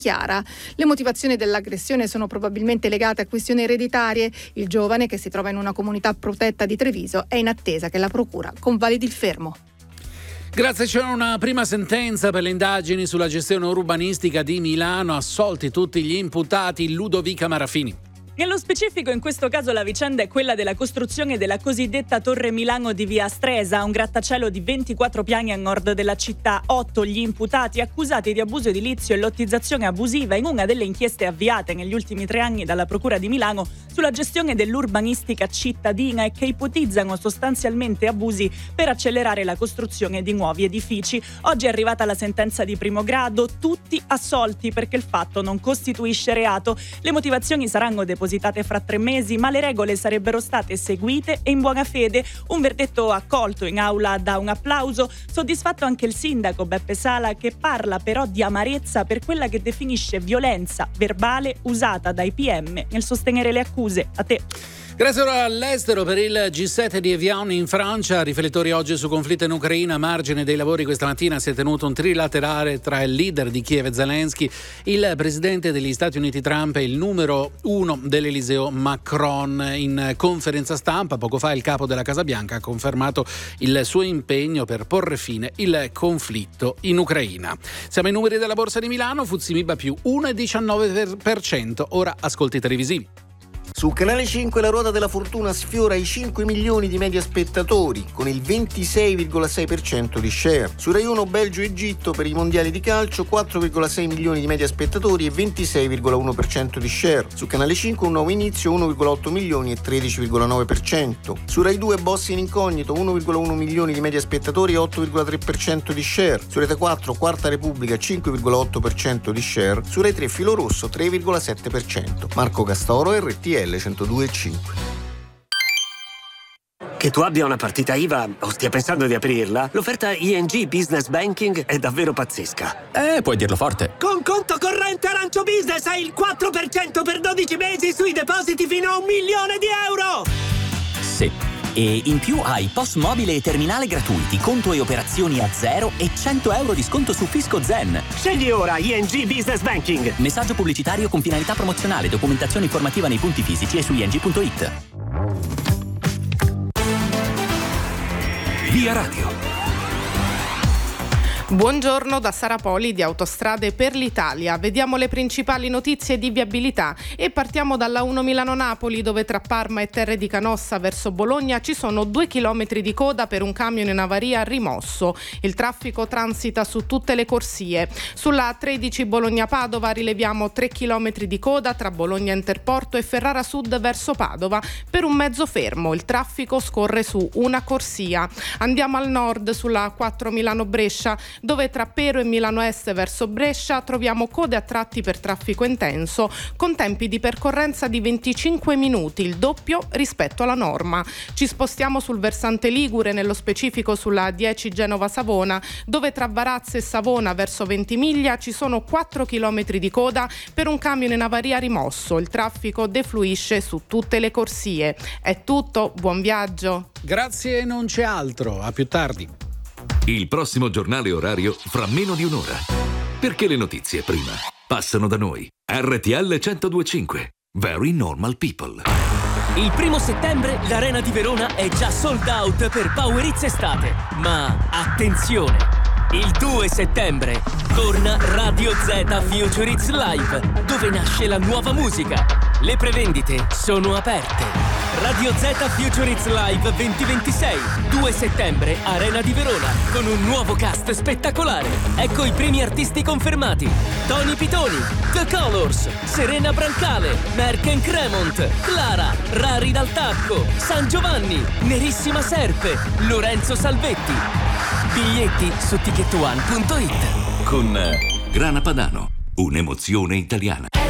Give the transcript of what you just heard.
chiara. Le motivazioni dell'aggressione sono probabilmente legate a questioni ereditarie. Il giovane, che si trova in una comunità protetta di Treviso, è in attesa che la procura convalidi il fermo. Grazie, c'è una prima sentenza per le indagini sulla gestione urbanistica di Milano. Assolti tutti gli imputati. Ludovica Marafini. Nello specifico, in questo caso la vicenda è quella della costruzione della cosiddetta Torre Milano di via Stresa, un grattacielo di 24 piani a nord della città. 8 gli imputati accusati di abuso edilizio e lottizzazione abusiva in una delle inchieste avviate negli ultimi 3 anni dalla Procura di Milano sulla gestione dell'urbanistica cittadina e che ipotizzano sostanzialmente abusi per accelerare la costruzione di nuovi edifici. Oggi è arrivata la sentenza di primo grado, tutti assolti perché il fatto non costituisce reato. Le motivazioni saranno depositate fra 3 mesi, ma le regole sarebbero state seguite e in buona fede. Un verdetto accolto in aula da un applauso. Soddisfatto anche il sindaco Beppe Sala, che parla però di amarezza per quella che definisce violenza verbale usata dai PM nel sostenere le accuse. A te. Grazie. Ora all'estero per il G7 di Evian in Francia. Riflettori oggi su conflitto in Ucraina. A margine dei lavori questa mattina si è tenuto un trilaterale tra il leader di Kiev Zelensky, il presidente degli Stati Uniti Trump e il numero 1 dell'Eliseo Macron. In conferenza stampa poco fa il capo della Casa Bianca ha confermato il suo impegno per porre fine il conflitto in Ucraina. Siamo ai numeri della Borsa di Milano. FTSE MIB più 1,19%. Ora ascolti televisivi. Su Canale 5 la ruota della fortuna sfiora i 5 milioni di media spettatori, con il 26,6% di share. Su Rai 1 Belgio-Egitto per i mondiali di calcio 4,6 milioni di media spettatori e 26,1% di share. Su Canale 5 un nuovo inizio 1,8 milioni e 13,9%. Su Rai 2 Boss in incognito 1,1 milioni di media spettatori e 8,3% di share. Su Rete 4 Quarta Repubblica 5,8% di share. Su Rai 3 Filo Rosso 3,7%. Marco Castoro, RTL 102,5. Che tu abbia una partita IVA o stia pensando di aprirla, l'offerta ING Business Banking è davvero pazzesca. Puoi dirlo forte. Con conto corrente Arancio Business hai il 4% per 12 mesi sui depositi fino a €1 milione. Sì. E in più hai POS mobile e terminale gratuiti, conto e operazioni a zero e €100 di sconto su Fisco Zen. Scegli ora ING Business Banking. Messaggio pubblicitario con finalità promozionale. Documentazione informativa nei punti fisici e su ing.it. Via Radio. Buongiorno da Sara Poli di Autostrade per l'Italia. Vediamo le principali notizie di viabilità e partiamo dalla 1 Milano-Napoli, dove tra Parma e Terre di Canossa verso Bologna ci sono 2 chilometri di coda per un camion in avaria rimosso. Il traffico transita su tutte le corsie. Sulla A13 Bologna-Padova rileviamo 3 chilometri di coda tra Bologna Interporto e Ferrara Sud verso Padova per un mezzo fermo. Il traffico scorre su una corsia. Andiamo al nord sulla A4 Milano-Brescia, dove tra Pero e Milano Est verso Brescia troviamo code a tratti per traffico intenso, con tempi di percorrenza di 25 minuti, il doppio rispetto alla norma. Ci spostiamo sul versante ligure, nello specifico sulla A10 Genova-Savona, dove tra Varazze e Savona verso Ventimiglia ci sono 4 chilometri di coda per un camion in avaria rimosso. Il traffico defluisce su tutte le corsie. È tutto, buon viaggio. Grazie, non c'è altro. A più tardi. Il prossimo giornale orario fra meno di un'ora. Perché le notizie prima passano da noi. RTL 102.5. Very Normal People. Il 1 settembre l'Arena di Verona è già sold out per Power Hits Estate. Ma attenzione! Il 2 settembre torna Radio Z Future Hits Live, dove nasce la nuova musica. Le prevendite sono aperte. Radio Z Future Hits Live 2026, 2 settembre, Arena di Verona, con un nuovo cast spettacolare. Ecco i primi artisti confermati: Tony Pitoni, The Colors, Serena Brancale, Merck & Cremont, Clara, Rari dal Tacco, San Giovanni, Nerissima Serpe, Lorenzo Salvetti. Biglietti su ticketone.it. Con Grana Padano, un'emozione italiana.